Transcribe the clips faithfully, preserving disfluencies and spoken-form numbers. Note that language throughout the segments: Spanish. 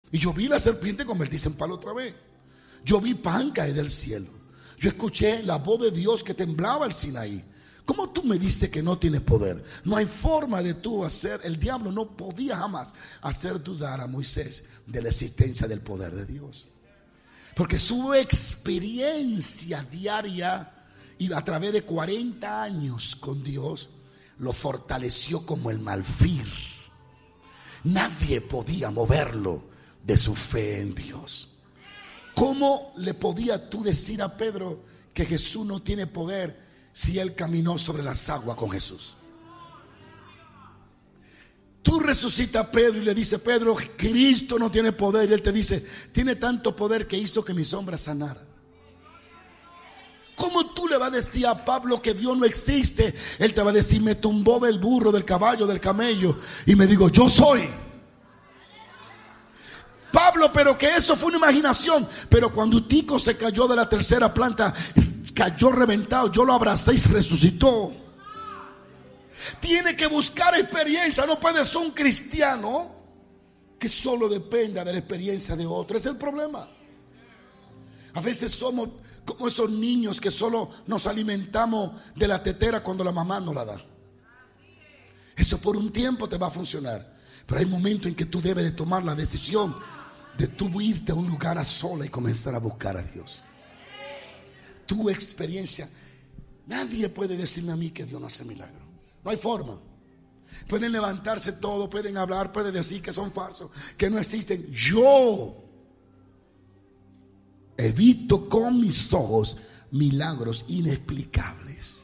Y yo vi la serpiente convertirse en palo otra vez. Yo vi pan caer del cielo. Yo escuché la voz de Dios que temblaba el Sinaí. ¿Cómo tú me diste que no tienes poder? No hay forma de tú hacer. El diablo no podía jamás hacer dudar a Moisés de la existencia del poder de Dios. Porque su experiencia diaria y a través de cuarenta años con Dios lo fortaleció como el marfil. Nadie podía moverlo de su fe en Dios. ¿Cómo le podía tú decir a Pedro que Jesús no tiene poder si él caminó sobre las aguas con Jesús? Tú resucitas a Pedro y le dices: Pedro, Cristo no tiene poder. Y él te dice: tiene tanto poder que hizo que mi sombra sanara. ¿Cómo tú le vas a decir a Pablo que Dios no existe? Él te va a decir: me tumbó del burro, del caballo, del camello y me digo: yo soy. Pablo, pero que eso fue una imaginación. Pero cuando Tico se cayó de la tercera planta, cayó reventado, yo lo abracé y resucitó. Tiene que buscar experiencia. No puede ser un cristiano que solo dependa de la experiencia de otro. Ese es el problema. A veces somos como esos niños que solo nos alimentamos de la tetera cuando la mamá nos la da. Eso por un tiempo te va a funcionar, pero hay momentos en que tú debes de tomar la decisión de tú irte a un lugar a sola y comenzar a buscar a Dios. Tu experiencia. Nadie puede decirme a mí que Dios no hace milagros. No hay forma. Pueden levantarse todo, pueden hablar, pueden decir que son falsos, que no existen. Yo he visto con mis ojos milagros inexplicables.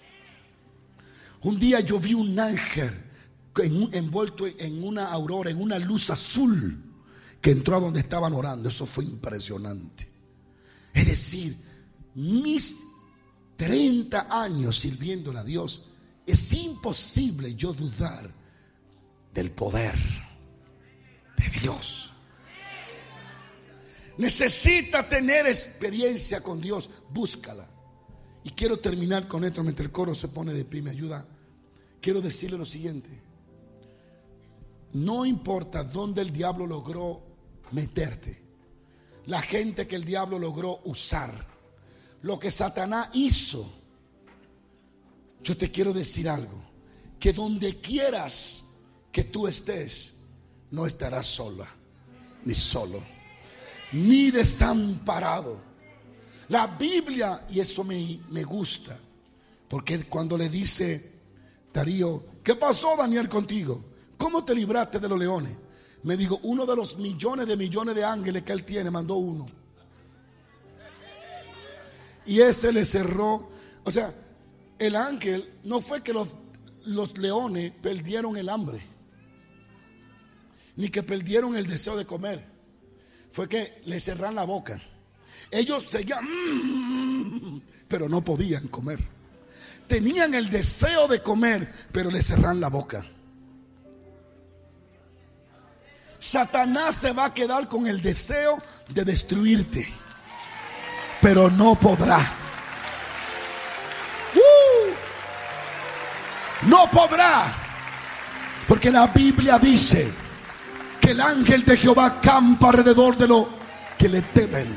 Un día yo vi un ángel envuelto en una aurora, en una luz azul, que entró a donde estaban orando. Eso fue impresionante. Es decir, mis treinta años sirviéndole a Dios, es imposible yo dudar del poder de Dios. Necesita tener experiencia con Dios, búscala. Y quiero terminar con esto mientras el coro se pone de pie, me ayuda. Quiero decirle lo siguiente: no importa dónde el diablo logró meterte, la gente que el diablo logró usar, lo que Satanás hizo, yo te quiero decir algo: que donde quieras que tú estés, no estarás sola, ni solo, ni desamparado. La Biblia, y eso me, me gusta, porque cuando le dice Darío: ¿qué pasó, Daniel, contigo? ¿Cómo te libraste de los leones? Me dijo: uno de los millones de millones de ángeles que él tiene mandó uno, y ese le cerró. O sea, el ángel no fue que los, los leones perdieron el hambre, ni que perdieron el deseo de comer. Fue que le cerraron la boca. Ellos seguían, mmm, pero no podían comer. Tenían el deseo de comer, pero le cerraron la boca. Satanás se va a quedar con el deseo de destruirte, pero no podrá. Uh, no podrá, porque la Biblia dice que el ángel de Jehová campa alrededor de los que le temen.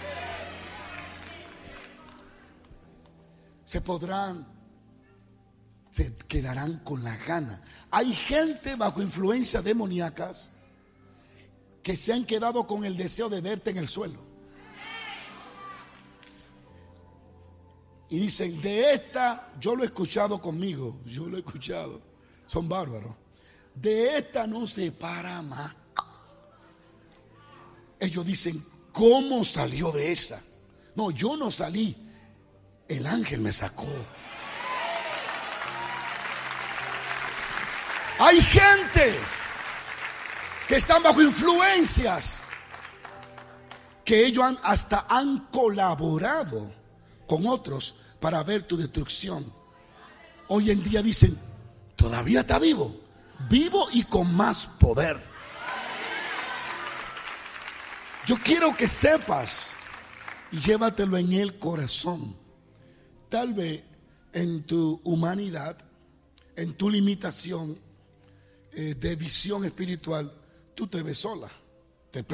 Se podrán, se quedarán con la gana. Hay gente bajo influencias demoníacas que se han quedado con el deseo de verte en el suelo. Y dicen: de esta, yo lo he escuchado conmigo, yo lo he escuchado, son bárbaros. De esta no se para más. Ellos dicen: ¿cómo salió de esa? No, yo no salí, el ángel me sacó. Hay gente que están bajo influencias, que ellos han, hasta han colaborado con otros para ver tu destrucción. Hoy en día dicen: todavía está vivo, vivo y con más poder. Yo quiero que sepas y llévatelo en el corazón. Tal vez en tu humanidad, en tu limitación eh, de visión espiritual, tú te ves sola.